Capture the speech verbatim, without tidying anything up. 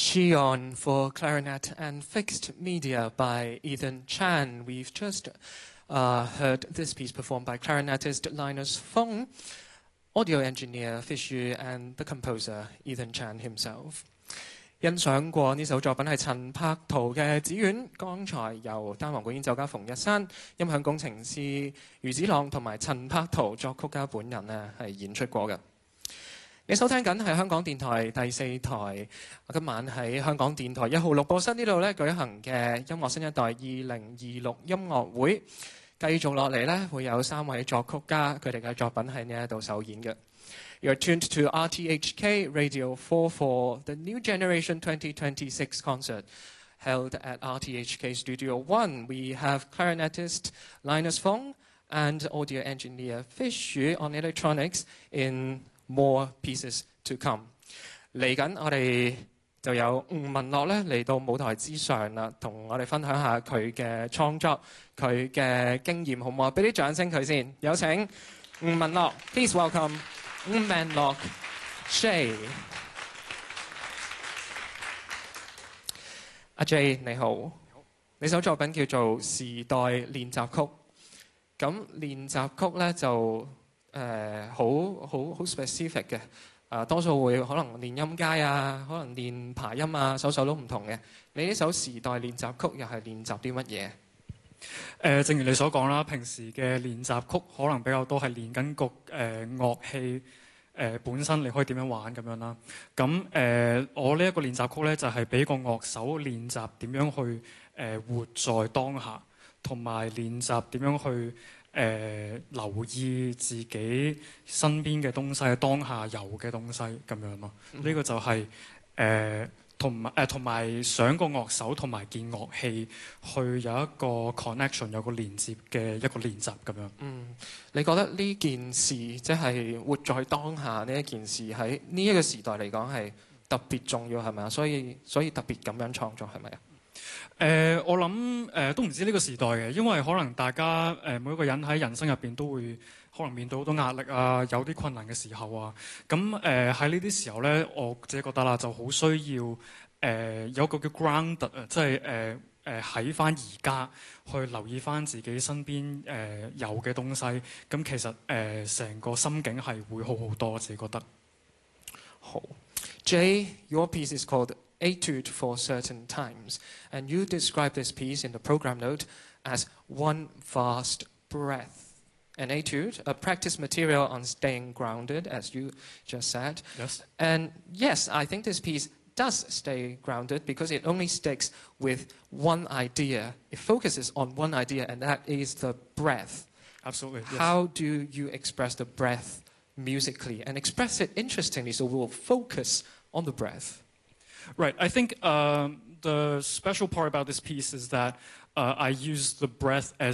Chion for clarinet and fixed media by Ethan Chan. We've just uh, heard this piece performed by clarinetist Linus Fong, audio engineer Fish Yu, and the composer Ethan Chan himself. 欣賞過呢首作品係陳柏圖嘅《紫苑》，剛才由單簧管演奏家馮日山、音響工程師余子朗同埋陳柏圖作曲家本人咧係演出過嘅。你收聽緊係香港電台第四台，今晚喺香港電台一號錄播室呢度咧舉行嘅音樂新一代二零二六音樂會，繼續落嚟咧會有三位作曲家佢哋嘅作品喺呢一度首演嘅。You're tuned to R T H K Radio four for the New Generation twenty twenty-six concert held at R T H K Studio One. We have clarinetist Linus Fong and audio engineer Fish Yu on electronics in more pieces to come. 嚟緊我哋就有吳文樂咧嚟到舞台之上啦，同我哋分享下佢嘅創作、佢嘅經驗，好唔好啊？俾啲掌聲佢先，有請吳文樂 ，Please welcome 吳文樂 Jay。阿 Jay 你好，你首作品叫做《時代練習曲》。咁練習曲咧就誒好好好 specific 嘅，啊多數會可能練音階啊，可能練爬音啊，首首都唔同嘅。你呢首《時代練習曲》又係練習啲乜嘢？誒、 呃，正如你所講啦，平時嘅練習曲可能比較多係練緊個誒、呃、樂器誒、呃、本身，你可以點樣玩咁樣啦。咁誒、呃，我呢一個練習曲咧就係、是、俾個樂手練習點樣去誒、呃、活在當下，同埋練習點樣去。誒、呃、留意自己身邊嘅東西，當下有嘅東西咁樣咯。呢、嗯、個就係誒同埋誒同埋想個樂手同埋件樂器去有一個 connection， 有個連接嘅一個練習咁樣。嗯， 你覺得呢件事即係活在當下呢一件事喺呢一個時代嚟講係特別重要係咪啊？所以所以特別咁樣創作係咪啊？ 誒、呃，我諗誒、呃、都唔止呢個時代嘅，因為可能大家誒、呃、每一個人喺人生入邊都會可能面對好多壓力啊，有啲困難嘅時候啊。咁誒喺呢啲時候咧，我自己覺得啦，就好需要誒、呃、有一個叫 grounded 啊，即係誒誒喺翻而家去留意翻自己身邊誒、呃、有嘅東西。咁其實誒成、呃、個心境係會好好多，我自己覺得。 好 ，Jay, your piece is called Etude for Certain Times, and you describe this piece in the program note as one vast breath. An etude, a practice material on staying grounded, as you just said. Yes. And yes, I think this piece does stay grounded because it only sticks with one idea. It focuses on one idea, and that is the breath. Absolutely. Yes. How do you express the breath musically and express it interestingly so we'll focus on the breath? Right. I think um, the special part about this piece is that uh, I use the breath as